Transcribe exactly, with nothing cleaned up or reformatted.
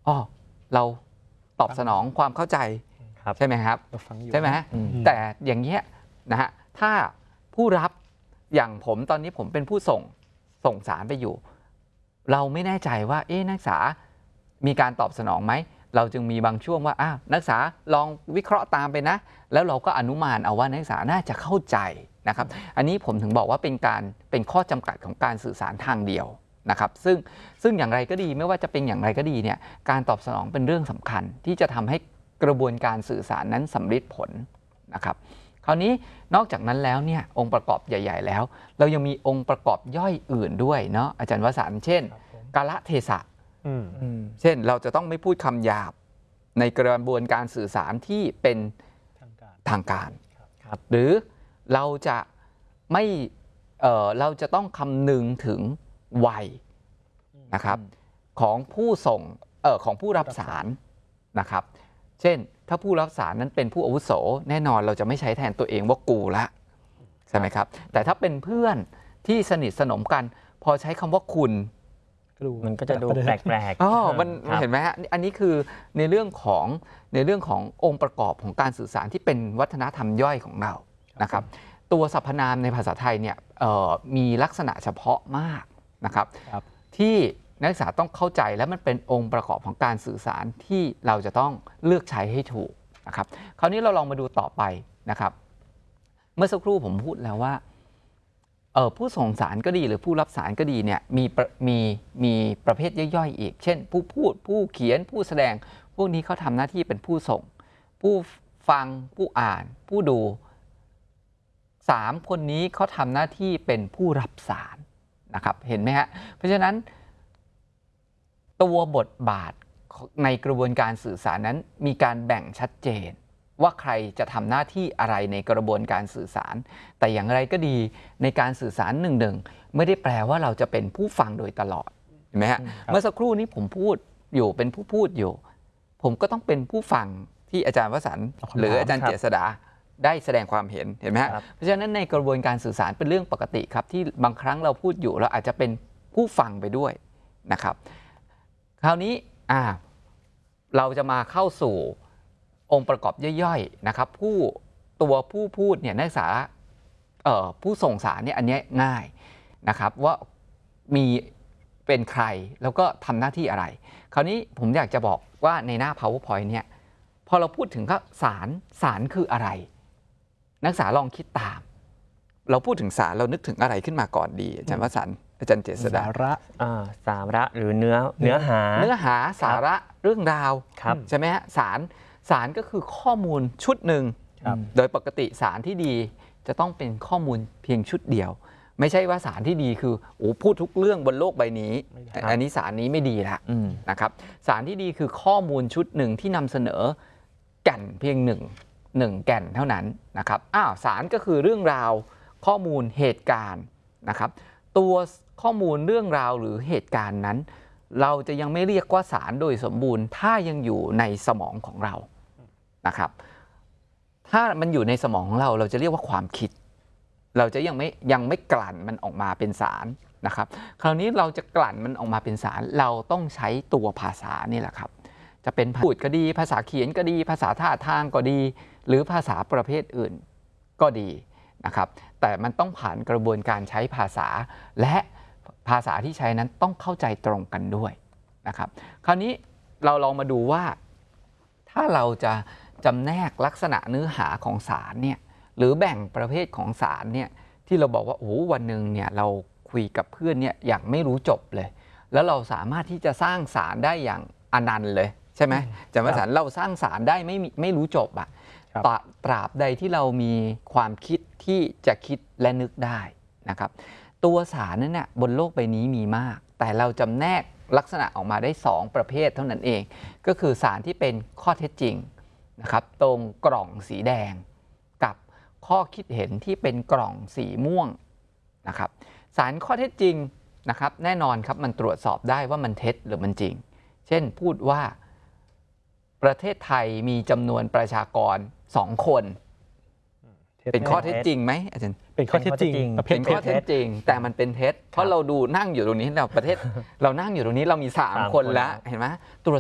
อ๋อเราตอบสนองความเข้าใจใช่ไหมครับใช่ไหมแต่อย่างเงี้ยนะฮะถ้าผู้รับอย่างผมตอนนี้ผมเป็นผู้ส่งส่งสารไปอยู่เราไม่แน่ใจว่าเอ๊ะนักศึกษามีการตอบสนองไหมเราจึงมีบางช่วงว่าอ้าวนักศึกษาลองวิเคราะห์ตามไปนะแล้วเราก็อนุมานเอาว่านักศึกษาน่าจะเข้าใจนะครับอันนี้ผมถึงบอกว่าเป็นการเป็นข้อจำกัดของการสื่อสารทางเดียวนะครับซึ่งซึ่งอย่างไรก็ดีไม่ว่าจะเป็นอย่างไรก็ดีเนี่ยการตอบสนองเป็นเรื่องสำคัญที่จะทำให้กระบวนการสื่อสารนั้นสำเร็จผลนะครับคราวนี้นอกจากนั้นแล้วเนี่ยองค์ประกอบใหญ่ๆแล้วเรายังมีองค์ประกอบย่อยอื่นด้วยเนาะอาจารย์วสันต์เช่นกาลเทศะเช่นเราจะต้องไม่พูดคำหยาบในกระบวนการสื่อสารที่เป็นทางการหรือเราจะไม่เอ่อเราจะต้องคำนึงถึงวัยนะครับของผู้ส่งเอ่อของผู้รับสารนะครับเช่นถ้าผู้รับสารนั้นเป็นผู้อาวุโสแน่นอนเราจะไม่ใช้แทนตัวเองว่ากูละใช่ไหมครับแต่ถ้าเป็นเพื่อนที่สนิทสนมกันพอใช้คำว่าคุณมันก็จะดูแปลกๆอ๋อมันเห็นไหมฮะอันนี้คือในเรื่องของในเรื่องขององค์ประกอบของการสื่อสารที่เป็นวัฒนธรรมย่อยของเรานะครับตัวสรรพนามในภาษาไทยเนี่ยมีลักษณะเฉพาะมากนะครับที่นักศึกษาต้องเข้าใจและมันเป็นองค์ประกอบของการสื่อสารที่เราจะต้องเลือกใช้ให้ถูกนะครับคราวนี้เราลองมาดูต่อไปนะครับเมื่อสักครู่ผมพูดแล้วว่าผู้ส่งสารก็ดีหรือผู้รับสารก็ดีเนี่ยมีมีมีประเภทย่อยๆอีกเช่นผู้พูดผู้เขียนผู้แสดงพวกนี้เขาทำหน้าที่เป็นผู้ส่งผู้ฟังผู้อ่านผู้ดูสามคนนี้เขาทำหน้าที่เป็นผู้รับสารนะครับเห็นไหมฮะเพราะฉะนั้นตัวบทบาทในกระบวนการสื่อสารนั้นมีการแบ่งชัดเจนว่าใครจะทำหน้าที่อะไรในกระบวนการสื่อสารแต่อย่างไรก็ดีในการสื่อสารหนึ่งหนึ่งไม่ได้แปลว่าเราจะเป็นผู้ฟังโดยตลอดเห็นไหมฮะเมื่อสักครู่นี้ผมพูดอยู่เป็นผู้พูดอยู่ผมก็ต้องเป็นผู้ฟังที่อาจารย์วสันต์หรืออาจารย์เจษฎาได้แสดงความเห็นเห็นไหมฮะเพราะฉะนั้นในกระบวนการสื่อสารเป็นเรื่องปกติครับที่บางครั้งเราพูดอยู่เราอาจจะเป็นผู้ฟังไปด้วยนะครับคราวนี้อ่าเราจะมาเข้าสู่องค์ประกอบย่อยๆนะครับผู้ตัวผู้พูดเนี่ยนักศึกษาผู้ส่งสารเนี่ยอันนี้ง่ายนะครับว่ามีเป็นใครแล้วก็ทำหน้าที่อะไรคราวนี้ผมอยากจะบอกว่าในหน้า PowerPoint เนี่ยพอเราพูดถึงก็สารสารคืออะไรนักศึกษาลองคิดตามเราพูดถึงสารเรานึกถึงอะไรขึ้นมาก่อนดีอาจารย์วสันต์อาจารย์เจษฎาสาระสาระหรือเนื้อเนื้อหาเนื้อหาสาระเรื่องราวใช่ไหมฮะสารสารก็คือข้อมูลชุดหนึ่งโดยปกติสารที่ดีจะต้องเป็นข้อมูลเพียงชุดเดียวไม่ใช่ว่าสารที่ดีคือโอ้พูดทุกเรื่องบนโลกใบนี้อันนี้สารนี้ไม่ดีละนะครับสารที่ดีคือข้อมูลชุดหนึ่งที่นำเสนอแก่นเพียงหนึ่งหนึ่งแก่นเท่านั้นนะครับอ้าวสารก็คือเรื่องราวข้อมูลเหตุการณ์นะครับตัวข้อมูลเรื่องราวหรือเหตุการณ์นั้นเราจะยังไม่เรียกว่าสารโดยสมบูรณ์ถ้ายังอยู่ในสมองของเรานะครับถ้ามันอยู่ในสมองของเราเราจะเรียกว่าความคิดเราจะยังไม่ยังไม่กลั่นมันออกมาเป็นสารนะครับคราวนี้เราจะกลั่นมันออกมาเป็นสารเราต้องใช้ตัวภาษานี่แหละครับจะเป็นพูดก็ดีภาษาเขียนก็ดีภาษาท่าทางก็ดีหรือภาษาประเภทอื่นก็ดีนะครับแต่มันต้องผ่านกระบวนการใช้ภาษาและภาษาที่ใช้นั้นต้องเข้าใจตรงกันด้วยนะครับคราวนี้เราลองมาดูว่าถ้าเราจะจำแนกลักษณะเนื้อหาของสารเนี่ยหรือแบ่งประเภทของสารเนี่ยที่เราบอกว่าโอ้วันหนึ่งเนี่ยเราคุยกับเพื่อนเนี่ยอย่างไม่รู้จบเลยแล้วเราสามารถที่จะสร้างสารได้อย่างอนันต์เลยใช่ไหมจำว่าสารเราสร้างสารได้ไม่ไม่รู้จบอะตราบใดที่เรามีความคิดที่จะคิดและนึกได้นะครับตัวสารนั้นเนี่ยบนโลกใบนี้มีมากแต่เราจำแนกลักษณะออกมาได้สองประเภทเท่านั้นเองก็คือสารที่เป็นข้อเท็จจริงนะครับตรงกล่องสีแดงกับข้อคิดเห็นที่เป็นกล่องสีม่วงนะครับสารข้อเท็จจริงนะครับแน่นอนครับมันตรวจสอบได้ว่ามันเท็จหรือมันจริงเช่นพูดว่าประเทศไทยมีจำนวนประชากรสองคนเป็นข้อเท็จจริงไหมอาจารย์เป็นข้อเท็จจริงเป็นข้อเท็จจริงแต่มันเป็นเท็จเพราะเราดูนั่งอยู่ตรงนี้เราประเทศเรานั่งอยู่ตรงนี้เรามีสามคนแล้วเห็นไหมตรวจ